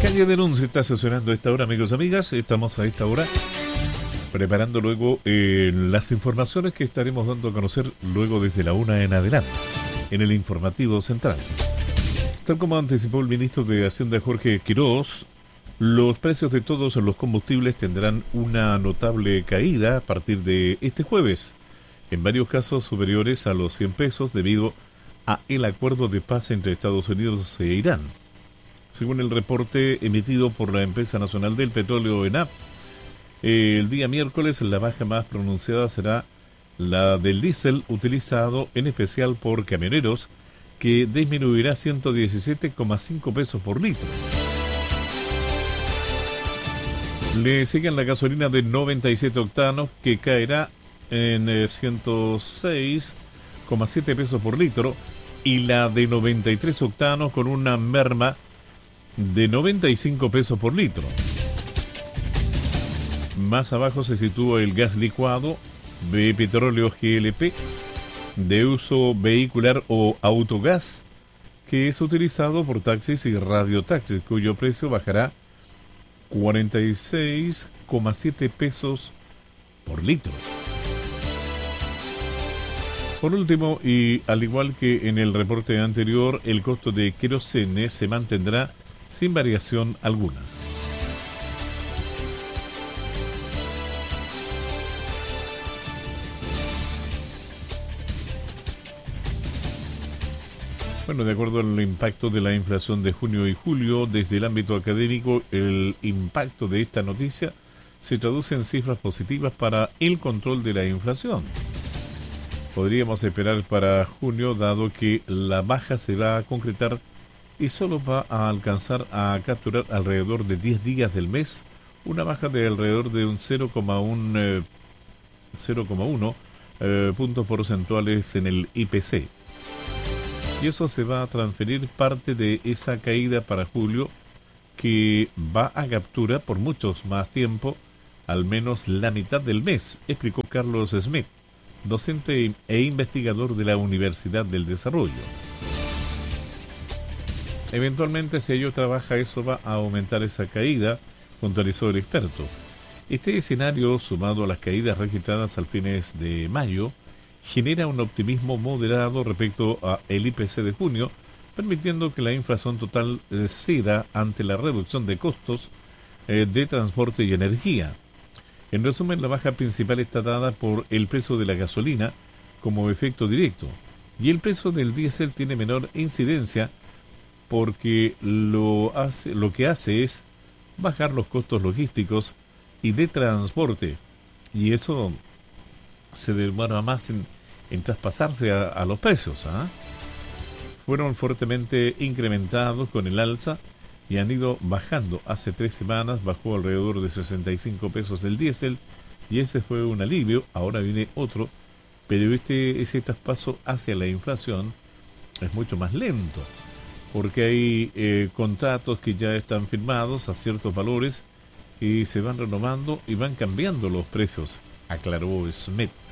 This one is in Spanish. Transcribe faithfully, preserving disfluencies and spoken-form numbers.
Calle Denuncia está sesionando a esta hora, amigos y amigas. Estamos a esta hora preparando luego eh, las informaciones que estaremos dando a conocer luego desde la una en adelante, en el informativo central. Tal como anticipó el ministro de Hacienda Jorge Quiroz, los precios de todos los combustibles tendrán una notable caída a partir de este jueves, en varios casos superiores a los cien pesos debido a el acuerdo de paz entre Estados Unidos e Irán. Según el reporte emitido por la Empresa Nacional del Petróleo, ENAP, el día miércoles la baja más pronunciada será la del diésel utilizado en especial por camioneros, que disminuirá ciento diecisiete coma cinco pesos por litro. Le siguen la gasolina de noventa y siete octanos, que caerá en eh, ciento seis coma siete pesos por litro, y la de noventa y tres octanos con una merma de noventa y cinco pesos por litro. Más abajo se sitúa el gas licuado de petróleo G L P de uso vehicular o autogás, que es utilizado por taxis y radiotaxis, cuyo precio bajará cuarenta y seis coma siete pesos por litro. Por último, y al igual que en el reporte anterior, el costo de querosene se mantendrá sin variación alguna. Bueno, de acuerdo al impacto de la inflación de junio y julio, desde el ámbito académico, el impacto de esta noticia se traduce en cifras positivas para el control de la inflación. Podríamos esperar para junio, dado que la baja se va a concretar y solo va a alcanzar a capturar alrededor de diez días del mes, una baja de alrededor de un cero coma uno eh, cero coma uno eh, puntos porcentuales en el I P C. Y eso se va a transferir parte de esa caída para julio, que va a capturar por muchos más tiempo, al menos la mitad del mes, explicó Carlos Smith, docente e investigador de la Universidad del Desarrollo. Eventualmente, si ello trabaja, eso va a aumentar esa caída, puntualizó el experto. Este escenario, sumado a las caídas registradas al fines de mayo, genera un optimismo moderado respecto al I P C de junio, permitiendo que la inflación total ceda ante la reducción de costos eh, de transporte y energía. En resumen, la baja principal está dada por el precio de la gasolina como efecto directo, y el precio del diésel tiene menor incidencia porque lo, hace, lo que hace es bajar los costos logísticos y de transporte, y eso se demora más en, en traspasarse a, a los precios. ¿eh? Fueron fuertemente incrementados con el alza y han ido bajando. Hace tres semanas bajó alrededor de sesenta y cinco pesos el diésel, y ese fue un alivio. Ahora viene otro, pero este ese traspaso hacia la inflación es mucho más lento, porque hay eh, contratos que ya están firmados a ciertos valores y se van renovando y van cambiando los precios, aclaró Smith.